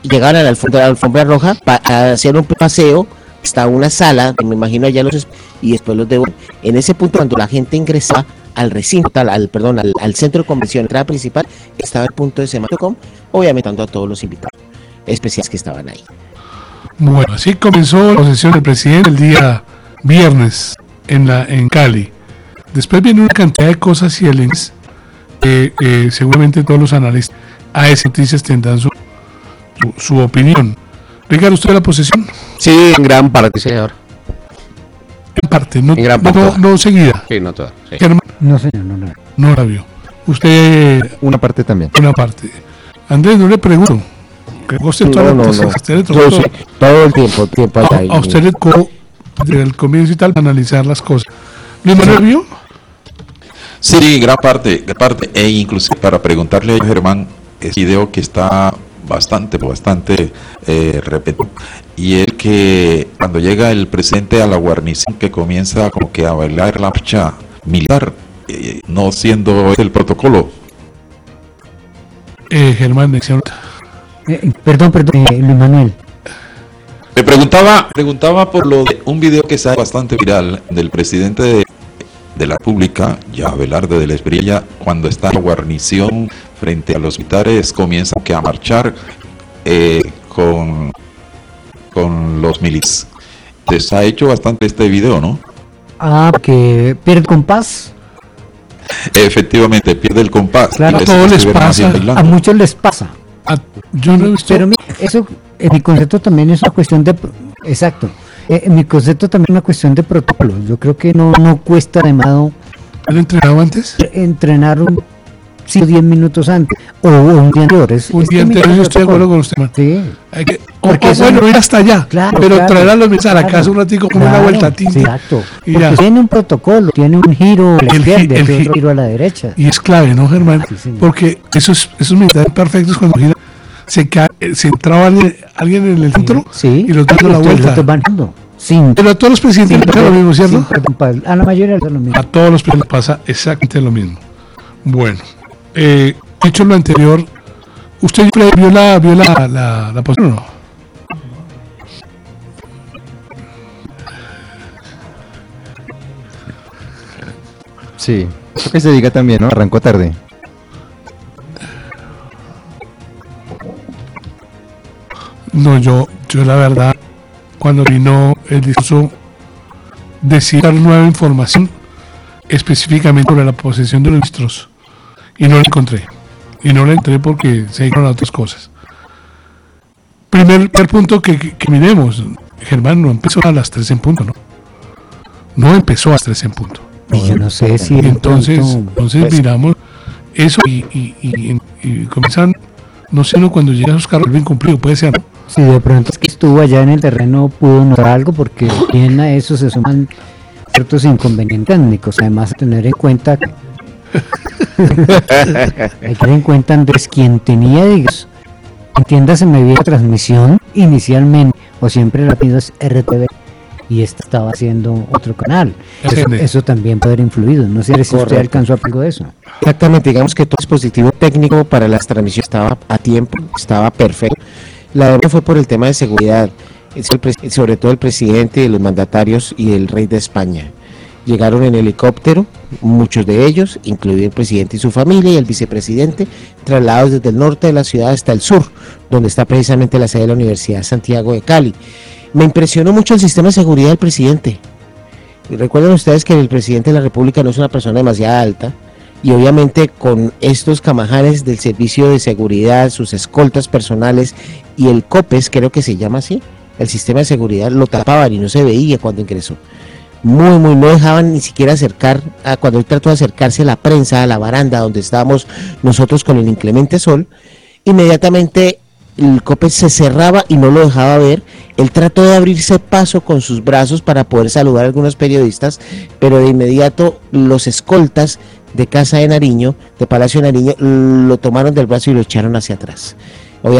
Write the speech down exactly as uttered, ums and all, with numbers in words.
llegaban a la alfombra, a la alfombra roja para hacer un paseo hasta una sala, me imagino allá los y después los devuelven. En ese punto, cuando la gente ingresaba al recinto, al, al perdón, al, al centro de convención, entrada principal, estaba el punto de Semana.com, obviamente dando a todos los invitados especiales que estaban ahí. Bueno, así comenzó la sesión del presidente el día viernes en la en Cali. Después viene una cantidad de cosas y el links que eh, seguramente todos los analistas a esas noticias tendrán su, su, su opinión. Ricardo, ¿usted la posesión? Sí, en gran parte, señor. En parte, no, en gran parte. no, no seguida. Sí, no toda. Sí. No, señor, no la No la vio. Usted... Una parte también. Una parte. Andrés, no le pregunto. Usted no, todo, no, no. Usted le todo, sí, todo el tiempo, tiempo a, allá, a usted le tocó desde el comienzo y tal analizar las cosas. ¿Luis Manuel sí. vio? Sí, gran parte, gran parte. E inclusive para preguntarle a Germán, es un video que está bastante, bastante eh, repetido. Y es que cuando llega el presidente a la guarnición, que comienza como que a bailar la marcha militar, eh, no siendo el protocolo. Eh, Germán, eh, perdón, perdón, eh, Luis Manuel. Me preguntaba, preguntaba por lo de un video que sale bastante viral del presidente de, de la República, ya Abelardo de la Espriella, cuando está en la guarnición frente a los militares, comienza que a marchar eh, con, con los militares. Les ha hecho bastante este video, ¿no? Ah, que pierde compás. Efectivamente, pierde el compás. Claro, a todos les pasa. A muchos les pasa. A, yo no he visto. Pero mira, eso, en mi concepto también es una cuestión de... Exacto. Eh, en mi concepto también es una cuestión de protocolo. Yo creo que no, no cuesta demasiado... ¿Han entrenado antes? Entrenar un cinco o diez minutos antes. O, o un día anterior. Es, un día anterior, yo estoy de acuerdo con usted, man. Sí. Hay que, o, o bueno, ir hasta allá. Claro, pero claro, traer a los mismos a la claro, casa un ratico como claro, una vuelta a tinta. Exacto. Y porque tiene un protocolo, tiene un giro a la el, izquierda, el, otro giro a la derecha. Y es clave, ¿no, Germán? Sí, porque esos, esos militares perfectos cuando giran, se, cae, se entraba alguien, alguien en el centro sí, y los dando la vuelta. Sin, pero a todos los presidentes les pasa lo mismo, ¿cierto? Sin, a la mayoría es lo mismo. A todos los presidentes pasa exactamente lo mismo. Bueno, eh, dicho lo anterior, ¿usted vio la, vio la, la, la posición o no? Sí, eso que se diga también, ¿no? Arrancó tarde. No, yo, yo la verdad, cuando vino el discurso, decidí dar nueva información específicamente sobre la posesión de los ministros y no la encontré. Y no la entré porque se dieron otras cosas. Primer, primer punto que, que, que miremos, Germán, no empezó a las tres en punto, ¿no? No empezó a las tres en punto. Y yo no sé si... Entonces, entonces pues, miramos eso y, y, y, y comienzan, no sé, no cuando llegan esos carros bien cumplido, puede ser, ¿no? Si de pronto es que estuvo allá en el terreno, pudo notar algo, porque bien a eso se suman ciertos inconvenientes técnicos, además a tener en cuenta que hay que tener en cuenta, Andrés, quien tenía, digamos, entiéndase, me vi la transmisión inicialmente, o siempre la pido es R T V, y esta estaba haciendo otro canal. Eso, eso también puede haber influido. No sé si usted alcanzó a algo de eso. Exactamente, digamos que todo dispositivo técnico para las transmisiones estaba a tiempo, estaba perfecto. La demanda fue por el tema de seguridad, sobre todo el presidente, los mandatarios y el rey de España. Llegaron en helicóptero, muchos de ellos, incluido el presidente y su familia y el vicepresidente, trasladados desde el norte de la ciudad hasta el sur, donde está precisamente la sede de la Universidad Santiago de Cali. Me impresionó mucho el sistema de seguridad del presidente. Y recuerden ustedes que el presidente de la República no es una persona demasiado alta, y obviamente con estos camajanes del servicio de seguridad, sus escoltas personales y el COPES, creo que se llama así, el sistema de seguridad, lo tapaban y no se veía cuando ingresó. Muy, muy, no dejaban ni siquiera acercar, a, cuando él trató de acercarse a la prensa, a la baranda donde estábamos nosotros con el inclemente sol, inmediatamente el COPES se cerraba y no lo dejaba ver. Él trató de abrirse paso con sus brazos para poder saludar a algunos periodistas, pero de inmediato los escoltas de Casa de Nariño, de Palacio de Nariño, lo tomaron del brazo y lo echaron hacia atrás.